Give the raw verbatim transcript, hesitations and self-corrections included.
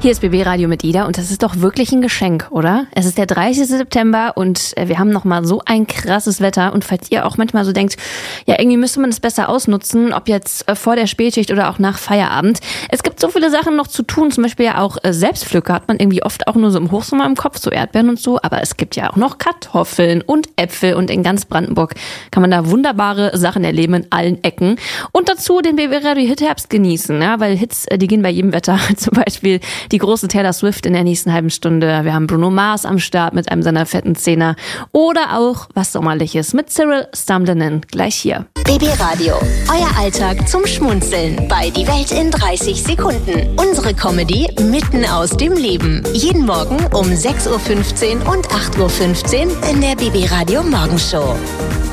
Hier ist B B Radio mit Ida und das ist doch wirklich ein Geschenk, oder? Es ist der dreißigste September und wir haben nochmal so ein krasses Wetter. Und falls ihr auch manchmal so denkt, ja, irgendwie müsste man es besser ausnutzen, ob jetzt vor der Spätschicht oder auch nach Feierabend. Es gibt so viele Sachen noch zu tun, zum Beispiel ja auch Selbstpflücke hat man irgendwie oft auch nur so im Hochsommer im Kopf, so Erdbeeren und so. Aber es gibt ja auch noch Kartoffeln und Äpfel und in ganz Brandenburg kann man da wunderbare Sachen erleben in allen Ecken. Und dazu den B B Radio Hit Herbst genießen, ja, weil Hits, die gehen bei jedem Wetter, zum Beispiel die große Taylor Swift in der nächsten halben Stunde. Wir haben Bruno Mars am Start mit einem seiner fetten Zehner. Oder auch was Sommerliches mit Cyril Stamdenen. Gleich hier. B B Radio. Euer Alltag zum Schmunzeln bei Die Welt in dreißig Sekunden. Unsere Comedy mitten aus dem Leben. Jeden Morgen um sechs Uhr fünfzehn und acht Uhr fünfzehn in der B B Radio Morgenshow.